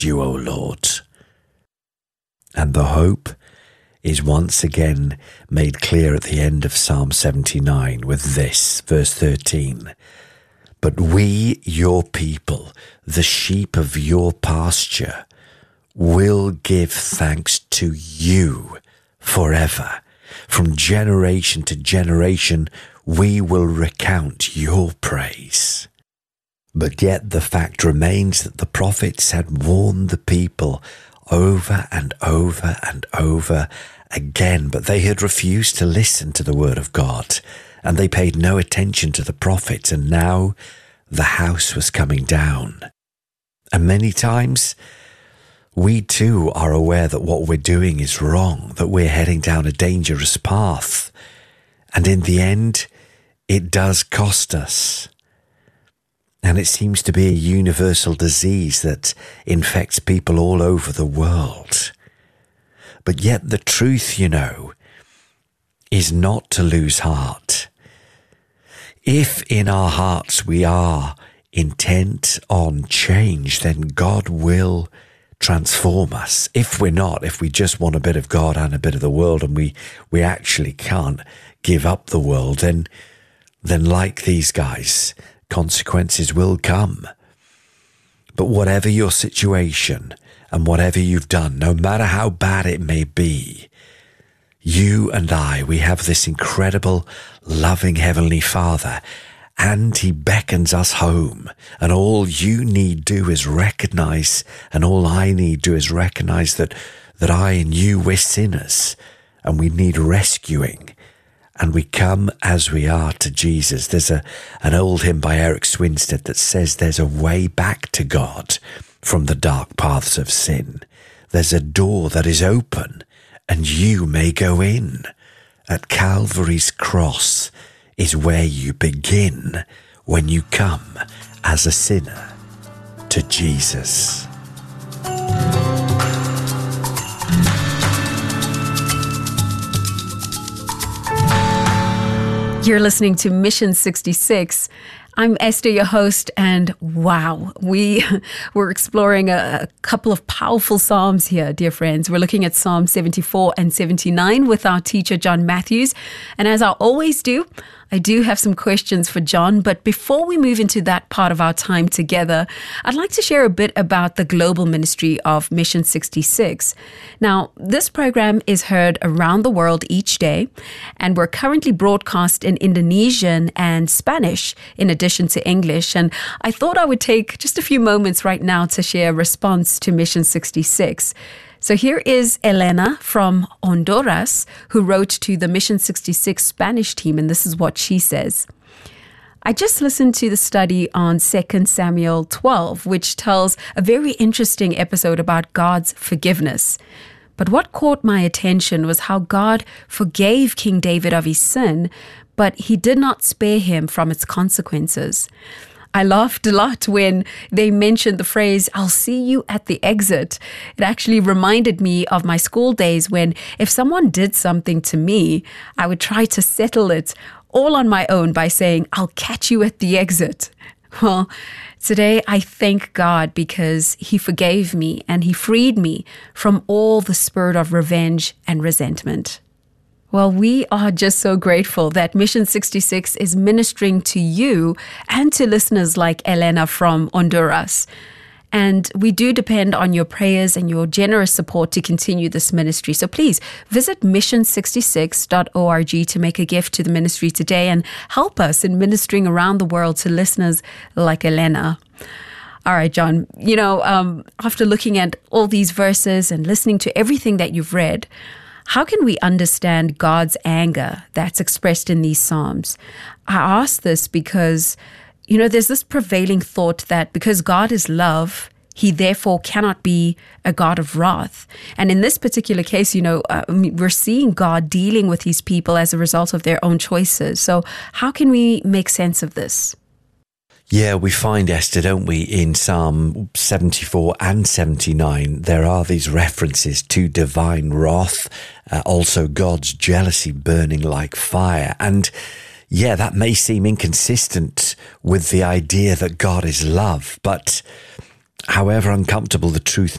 you, O Lord. And the hope is once again made clear at the end of Psalm 79 with this, verse 13. But we, your people, the sheep of your pasture, will give thanks to you forever. From generation to generation, we will recount your praise. But yet the fact remains that the prophets had warned the people over and over and over again, but they had refused to listen to the word of God, and they paid no attention to the prophets, and now the house was coming down. And many times we too are aware that what we're doing is wrong, that we're heading down a dangerous path, and in the end it does cost us. And it seems to be a universal disease that infects people all over the world. But yet the truth, is not to lose heart. If in our hearts we are intent on change, then God will transform us. If we're not, if we just want a bit of God and a bit of the world, and we actually can't give up the world, then like these guys, consequences will come. But whatever your situation and whatever you've done, no matter how bad it may be, you and I, we have this incredible, loving Heavenly Father, and He beckons us home. And all you need do is recognize, and all I need do is recognize that I and you, we're sinners, and we need rescuing. And we come as we are to Jesus. There's an old hymn by Eric Swinstead that says there's a way back to God from the dark paths of sin. There's a door that is open, and you may go in. At Calvary's cross is where you begin when you come as a sinner to Jesus. You're listening to Mission 66. I'm Esther, your host, and wow, we're exploring a couple of powerful Psalms here, dear friends. We're looking at Psalm 74 and 79 with our teacher, John Matthews. And as I always do, I do have some questions for John, but before we move into that part of our time together, I'd like to share a bit about the global ministry of Mission 66. Now, this program is heard around the world each day, and we're currently broadcast in Indonesian and Spanish in addition to English. And I thought I would take just a few moments right now to share a response to Mission 66. So here is Elena from Honduras, who wrote to the Mission 66 Spanish team, and this is what she says. I just listened to the study on 2 Samuel 12, which tells a very interesting episode about God's forgiveness. But what caught my attention was how God forgave King David of his sin, but He did not spare him from its consequences. I laughed a lot when they mentioned the phrase, "I'll see you at the exit." It actually reminded me of my school days when if someone did something to me, I would try to settle it all on my own by saying, "I'll catch you at the exit." Well, today I thank God because He forgave me and He freed me from all the spirit of revenge and resentment. Well, we are just so grateful that Mission 66 is ministering to you and to listeners like Elena from Honduras. And we do depend on your prayers and your generous support to continue this ministry. So please visit mission66.org to make a gift to the ministry today and help us in ministering around the world to listeners like Elena. All right, John, after looking at all these verses and listening to everything that you've read, how can we understand God's anger that's expressed in these Psalms? I ask this because, there's this prevailing thought that because God is love, He therefore cannot be a God of wrath. And in this particular case, we're seeing God dealing with His people as a result of their own choices. So how can we make sense of this? Yeah, we find, Esther, don't we, in Psalm 74 and 79, there are these references to divine wrath, also God's jealousy burning like fire. And yeah, that may seem inconsistent with the idea that God is love, but However uncomfortable the truth